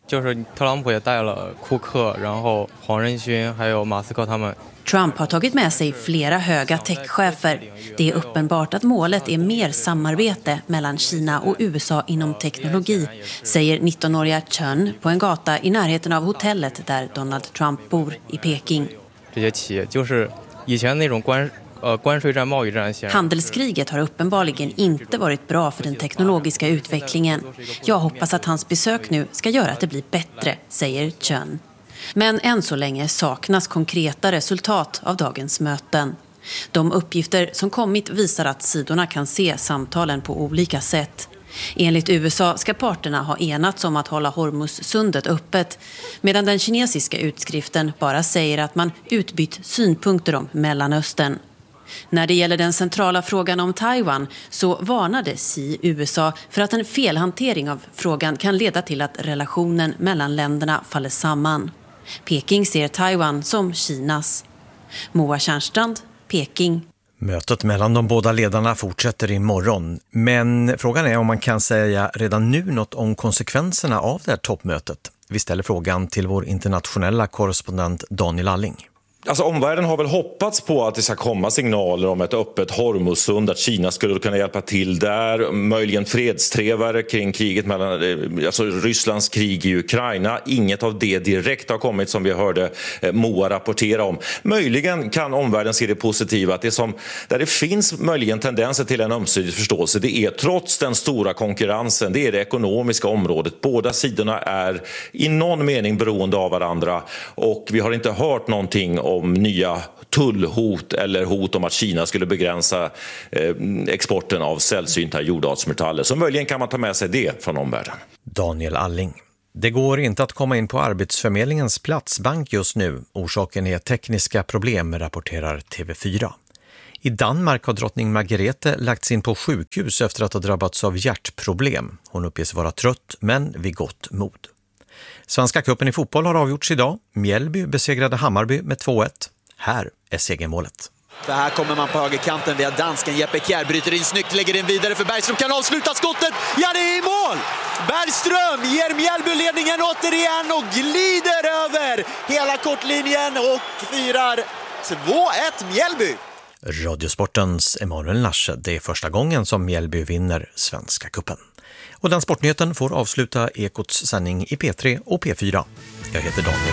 就是特朗普也带了库克，然后黄仁勋还有马斯克他们。 Trump har tagit med sig flera höga techchefer. Det är uppenbart att målet är mer samarbete mellan Kina och USA inom teknologi, säger 19-åriga Chen på en gata i närheten av hotellet där Donald Trump bor i Peking. Handelskriget har uppenbarligen inte varit bra för den teknologiska utvecklingen. Jag hoppas att hans besök nu ska göra att det blir bättre, säger Chen. Men än så länge saknas konkreta resultat av dagens möten. De uppgifter som kommit visar att sidorna kan se samtalen på olika sätt. Enligt USA ska parterna ha enats om att hålla Hormuzsundet öppet, medan den kinesiska utskriften bara säger att man utbytt synpunkter om Mellanöstern. När det gäller den centrala frågan om Taiwan så varnade Xi USA för att en felhantering av frågan kan leda till att relationen mellan länderna faller samman. Peking ser Taiwan som Kinas. Moa Tjärnstrand, Peking. Mötet mellan de båda ledarna fortsätter imorgon. Men frågan är om man kan säga redan nu något om konsekvenserna av det här toppmötet. Vi ställer frågan till vår internationella korrespondent Daniel Alling. Alltså omvärlden har väl hoppats på att det ska komma signaler om ett öppet Hormuzsund, att Kina skulle kunna hjälpa till där, möjligen fredstrevare kring kriget mellan, alltså Rysslands krig i Ukraina. Inget av det direkt har kommit som vi hörde Moa rapportera om. Möjligen kan omvärlden se det positiva, att där det finns möjligen tendenser till en ömsesidig förståelse, det är trots den stora konkurrensen, det är det ekonomiska området. Båda sidorna är i någon mening beroende av varandra och vi har inte hört någonting om nya tullhot eller hot om att Kina skulle begränsa exporten av sällsynta jordartsmetaller. Så möjligen kan man ta med sig det från omvärlden. Daniel Alling. Det går inte att komma in på Arbetsförmedlingens platsbank just nu. Orsaken är tekniska problem, rapporterar TV4. I Danmark har drottning Margrethe lagts in på sjukhus efter att ha drabbats av hjärtproblem. Hon uppges vara trött men vid gott mod. Svenska cupen i fotboll har avgjorts idag. Mjällby besegrade Hammarby med 2-1. Här är segermålet. För här kommer man på högerkanten via dansken. Jeppe Kjær bryter in snyggt, lägger in vidare för Bergström. Kan avsluta skottet. Ja, det är i mål! Bergström ger Mjällby ledningen återigen och glider över hela kortlinjen och firar 2-1 Mjällby. Radiosportens Emanuel Nasche. Det är första gången som Mjällby vinner Svenska cupen. Och den sportnyheten får avsluta Ekots sändning i P3 och P4. Jag heter Daniel